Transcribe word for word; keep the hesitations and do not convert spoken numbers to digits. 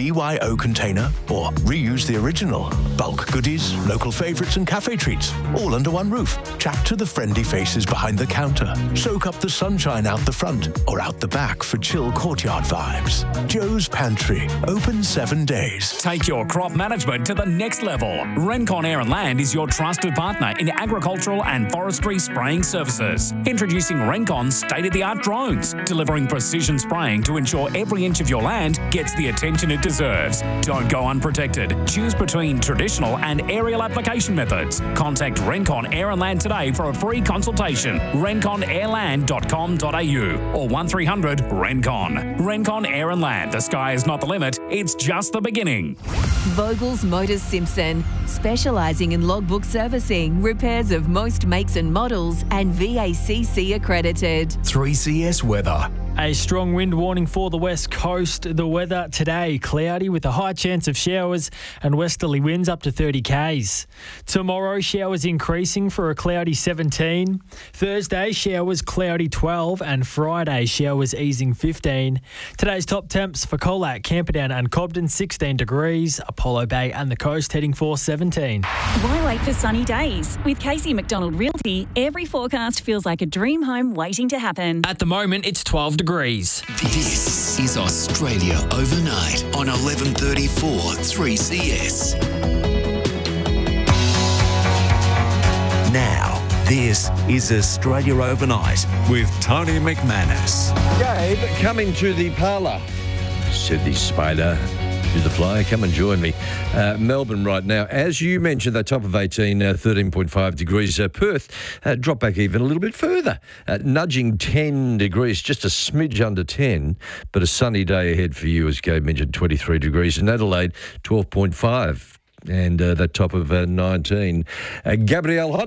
B Y O container or reuse the original. Bulk goodies, local favourites and cafe treats, all under one roof. Chat to the friendly faces behind the counter. Soak up the sunshine out the front or out the back for chill courtyard vibes. Joe's Pantry, open seven days. Take your crop management to the next level. Rencon Air and Land is your trusted partner in agricultural and forestry spraying services. Introducing Rencon's state-of-the-art drones, delivering precision spraying to ensure every inch of your land gets the attention it deserves. Don't go unprotected. Choose between traditional and aerial application methods. Contact Rencon Air and Land today for a free consultation. rencon airland dot com dot a u or one three hundred Rencon. Rencon Air and Land. The sky is not the limit. It's just the beginning. Vogels Motors Simpson, specialising in logbook servicing, repairs of most makes and models, and V A C C accredited. three C S weather. A strong wind warning for the west coast. The weather today, cloudy with a high chance of showers and westerly winds up to thirty kays. Tomorrow, showers increasing for a cloudy seventeen. Thursday, showers cloudy twelve, and Friday, showers easing fifteen. Today's top temps for Colac, Camperdown and Cobden, sixteen degrees. Apollo Bay and the coast heading for seventeen. Why wait for sunny days? With Casey McDonald Realty, every forecast feels like a dream home waiting to happen. At the moment, it's twelve degrees. This is Australia Overnight on eleven thirty-four three C S. Now, this is Australia Overnight with Tony McManus. Gabe, coming to the parlour, said the spider to the fly. Come and join me. Uh, Melbourne right now, as you mentioned, the top of eighteen, uh, thirteen point five degrees. Uh, Perth, uh, drop back even a little bit further, uh, nudging ten degrees, just a smidge under ten, but a sunny day ahead for you, as Gabe mentioned, twenty-three degrees. And Adelaide, twelve point five, and uh, that top of uh, nineteen. Uh, Gabrielle Hunt.